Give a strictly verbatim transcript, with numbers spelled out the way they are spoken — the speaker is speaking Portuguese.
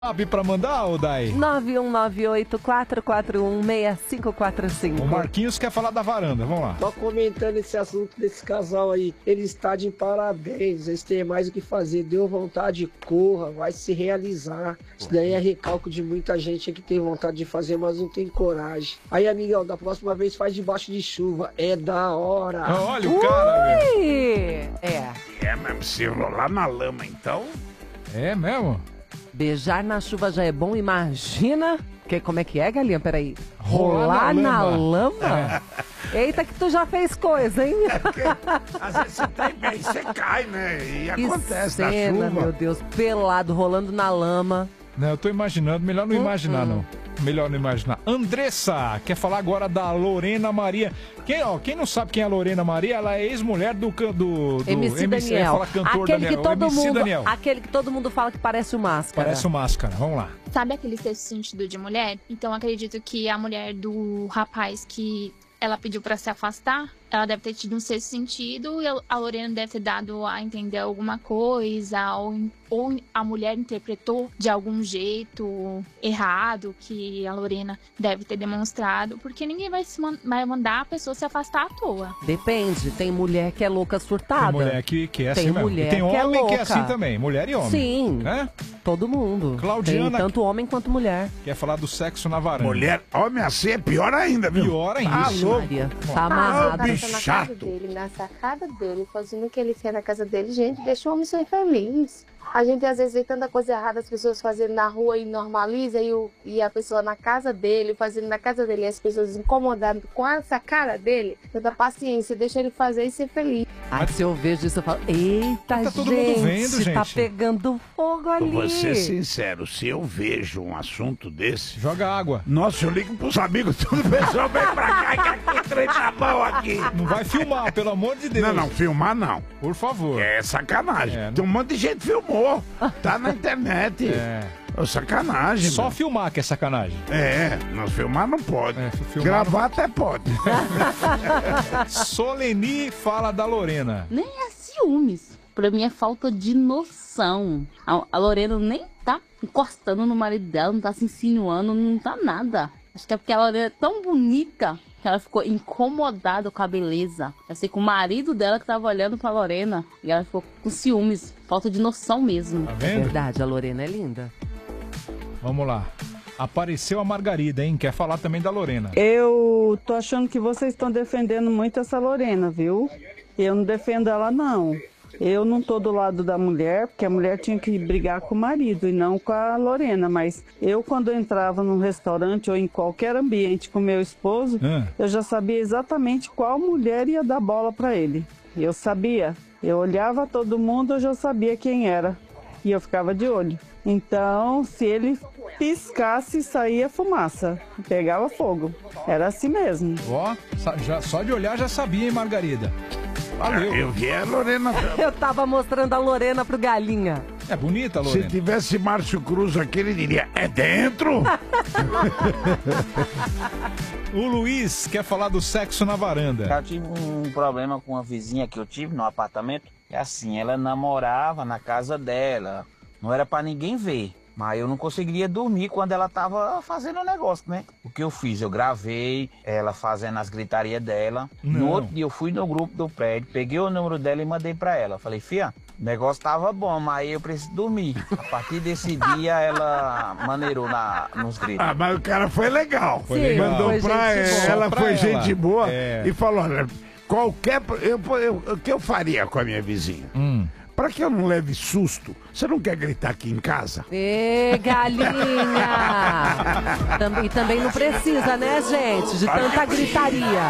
Sabe pra mandar, ô Dai? nove um nove oito, quatro quatro um, seis cinco quatro cinco. O Marquinhos quer falar da varanda, vamos lá. Só comentando esse assunto desse casal aí. Eles estão de parabéns, eles têm mais o que fazer. Deu vontade, corra, vai se realizar. Isso daí é recalco de muita gente que tem vontade de fazer, mas não tem coragem. Aí, amigão, da próxima vez faz debaixo de chuva. É da hora. Olha o cara, meu. Ui! É. É mesmo, se rolar na lama, então... É mesmo? Beijar na chuva já é bom, imagina. Que, como é que é, galinha? Peraí. Rolar Rolar na na lama. lama? Eita, que tu já fez coisa, hein? Às vezes você tá bem, você cai, né? E Que acontece na cena, chuva. meu Deus, pelado, rolando na lama. Não, eu tô imaginando, melhor não Hum, imaginar, hum. não. Melhor não imaginar. Andressa quer falar agora da Lorena Maria. Quem, ó, quem não sabe quem é a Lorena Maria, ela é ex-mulher do, can- do, do M C Daniel. Fala cantor Aquele Daniel. que todo o M C mundo, Daniel. aquele que todo mundo fala que parece o Máscara. Parece o Máscara, vamos lá. Sabe aquele sexto sentido de mulher? Então acredito que a mulher do rapaz que ela pediu pra se afastar, ela deve ter tido um sexto sentido e a Lorena deve ter dado a entender alguma coisa, ou, ou a mulher interpretou de algum jeito errado que a Lorena deve ter demonstrado, porque ninguém vai, se man vai mandar a pessoa se afastar à toa. Depende, tem mulher que é louca surtada. Tem mulher que, que é Tem assim mesmo. mulher E tem que é homem que é louca. assim também, mulher e homem. Sim. Né? Todo mundo. Claudiana- Tem tanto homem quanto mulher. Quer falar do sexo na varanda. Mulher, homem assim é pior ainda, viu? Pior ainda. Tá Isso, louco. Maria, tá Ah, amarrado. bicho na chato. casa dele, na sacada dele, fazendo o que ele quer na casa dele. Gente, deixa o homem ser feliz. A gente às vezes vê tanta coisa errada as pessoas fazendo na rua e normaliza, e, o, e a pessoa na casa dele, fazendo na casa dele, e as pessoas incomodadas com essa cara dele. Tanta paciência, deixa ele fazer e ser feliz. Ai, se eu vejo isso, eu falo, eita, Tá gente, todo mundo vendo, tá gente. pegando fogo ali. Vou ser sincero, se eu vejo um assunto desse... Joga água. Nossa, eu ligo pros amigos, todo o pessoal vem pra cá, que aqui trem na mão aqui. Não vai filmar, pelo amor de Deus. Não, não, filmar não. Por favor. É sacanagem. É, não- Tem um monte de gente que filmou. Tá na internet. É. É sacanagem, Só meu. filmar que é sacanagem. É, nós filmar não pode. É, filmar Gravar até pode. Soleni fala da Lorena. Nem é ciúmes. Pra mim é falta de noção. A, a Lorena nem tá encostando no marido dela, não tá se insinuando, não tá nada. Acho que é porque a Lorena é tão bonita que ela ficou incomodada com a beleza. Eu sei que o marido dela que tava olhando pra Lorena e ela ficou com ciúmes. Falta de noção mesmo. Tá É vendo? verdade, a Lorena é linda. Vamos lá. Apareceu a Margarida, hein? Quer falar também da Lorena. Eu tô achando que vocês estão defendendo muito essa Lorena, viu? Eu não defendo ela, não. Eu não tô do lado da mulher, porque a mulher tinha que brigar com o marido e não com a Lorena. Mas eu, quando entrava num restaurante ou em qualquer ambiente com meu esposo, Ah. eu já sabia exatamente qual mulher ia dar bola pra ele. Eu sabia. Eu olhava todo mundo, eu já sabia quem era. E eu ficava de olho. Então, se ele piscasse, saía fumaça. Pegava fogo. Era assim mesmo. Ó, sa- já, só de olhar já sabia, hein, Margarida? Valeu. Eu vi a Lorena. Eu tava mostrando a Lorena pro Galinha. É bonita, Se Lorena. tivesse Márcio Cruz aqui, ele diria: é dentro? O Luiz quer falar do sexo na varanda. Eu tive um problema com uma vizinha que eu tive no apartamento. É assim, ela namorava na casa dela. Não era pra ninguém ver. Mas eu não conseguiria dormir quando ela tava fazendo o negócio, né? O que eu fiz? Eu gravei ela fazendo as gritarias dela. Não. No outro dia eu fui no grupo do prédio, peguei o número dela e mandei pra ela. Falei, fia, o negócio tava bom, mas eu preciso dormir. A partir desse dia ela maneirou na, nos gritos. Ah, mas o cara foi legal. Foi Sim, legal. Mandou foi pra gente ela, boa. ela Pra foi ela. gente boa É. e falou: olha, qualquer. Eu, eu- o que eu faria com a minha vizinha? Hum. Pra que eu não leve susto? Você não quer gritar aqui em casa? Ê, galinha! Tam- E também não precisa, né, gente? De tanta gritaria.